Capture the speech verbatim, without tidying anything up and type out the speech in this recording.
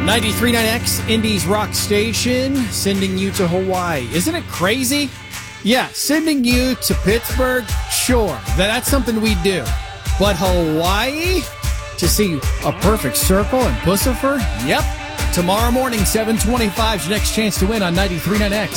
ninety-three point nine X, Indies Rock Station, sending you to Hawaii. Isn't it crazy? Yeah, sending you to Pittsburgh, sure, that, that's something we do. But Hawaii? To see a perfect circle in Pussifer? Yep. Tomorrow morning, seven twenty-five is your next chance to win on ninety-three point nine X.